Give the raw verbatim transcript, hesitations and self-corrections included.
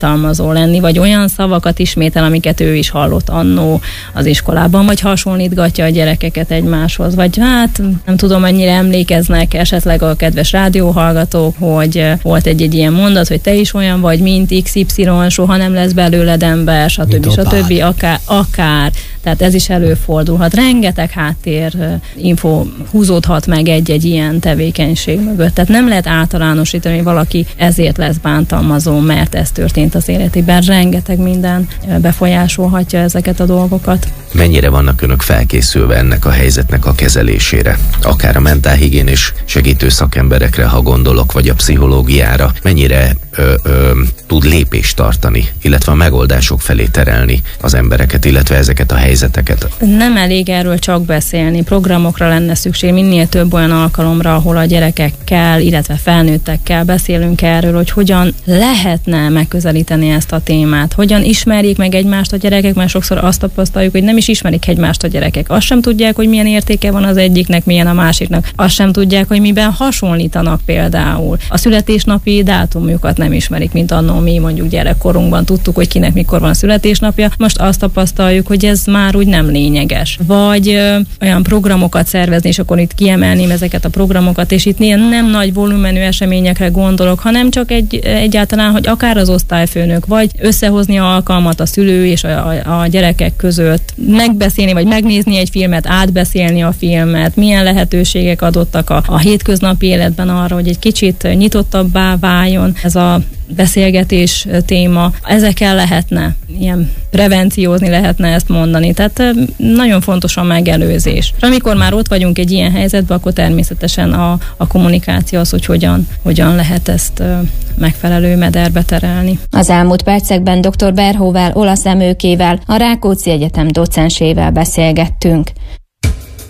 bántalmazó lenni, vagy olyan szavakat ismétel, amiket ő is hallott annó az iskolában, vagy hasonlítgatja a gyerekeket egymáshoz, vagy hát nem tudom, mennyire emlékeznek esetleg a kedves rádióhallgatók, hogy volt egy-egy ilyen mondat, hogy te is olyan vagy, mint iksz ipszilon, soha nem lesz belőled ember, stb. stb. Akár, akár, tehát ez is előfordulhat. Rengeteg háttér info húzódhat meg egy-egy ilyen tevékenység mögött. Tehát nem lehet általánosítani, hogy valaki ezért lesz bántalmazó, mert ez történt az életében. Rengeteg minden befolyásolhatja ezeket a dolgokat. Mennyire vannak önök felkészülve ennek a helyzetnek a kezelésére? Akár a mentálhigiénés segítő szakemberekre, ha gondolok, vagy a pszichológiára. Mennyire ö, ö, tud lépést tartani, illetve a megoldások felé terelni az embereket, illetve ezeket a helyzeteket? Nem elég erről csak beszélni. Programokra lenne szükség, minél több olyan alkalomra, ahol a gyerekekkel, illetve felnőttekkel beszélünk erről, hogy hogyan lehetne megközelíteni ezt a témát. Hogyan ismerjék meg egymást a gyerekek, mert sokszor azt tapasztaljuk, hogy nem is ismerik egymást a gyerekek. Azt sem tudják, hogy milyen értéke van az egyiknek, milyen a másiknak. Azt sem tudják, hogy miben hasonlítanak például. A születésnapi dátumjukat nem ismerik, mint annó mi mondjuk gyerekkorunkban tudtuk, hogy kinek mikor van a születésnapja. Most azt tapasztaljuk, hogy ez már úgy nem lényeges. Vagy ö, olyan programokat szervezni, és akkor itt kiemelném ezeket a programokat, és itt nem nagy volumenű eseményekre gondolok, hanem csak egy, egyáltalán, hogy akár az osztályfőnök, vagy összehozni alkalmat a szülő és a, a, a gyerekek között, megbeszélni, vagy megnézni egy filmet, átbeszélni a filmet, milyen lehetőségek adottak a, a hétköznapi életben arra, hogy egy kicsit nyitottabbá váljon ez a beszélgetés téma. Ezekkel lehetne ilyen prevenciózni, lehetne ezt mondani. Tehát nagyon fontos a megelőzés. És amikor már ott vagyunk egy ilyen helyzetben, akkor természetesen a, a kommunikáció az, hogy hogyan, hogyan lehet ezt megfelelő mederbe terelni. Az elmúlt percekben dr. Berhóvel, Olasz Emőkével, a Rákóczi Egyetem docensével beszélgettünk.